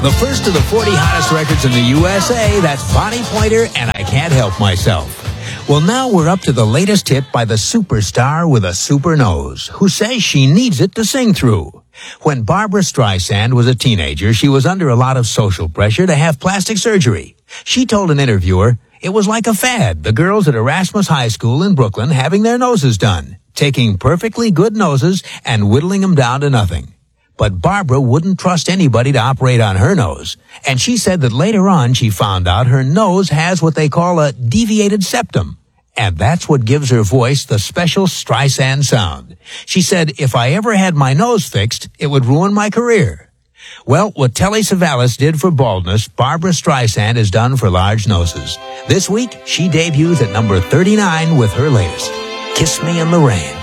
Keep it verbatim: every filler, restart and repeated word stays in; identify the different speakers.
Speaker 1: The first of the forty hottest records in the U S A, that's Bonnie Pointer and I Can't Help Myself. Well, now we're up to the latest hit by the superstar with a super nose, who says she needs it to sing through. When Barbra Streisand was a teenager, she was under a lot of social pressure to have plastic surgery. She told an interviewer, it was like a fad, the girls at Erasmus High School in Brooklyn having their noses done, taking perfectly good noses and whittling them down to nothing. But Barbra wouldn't trust anybody to operate on her nose, and she said that later on she found out her nose has what they call a deviated septum, and that's what gives her voice the special Streisand sound. She said, if I ever had my nose fixed, it would ruin my career. Well, what Telly Savalas did for baldness, Barbra Streisand has done for large noses. This week, she debuts at number thirty-nine with her latest, Kiss Me in the Rain.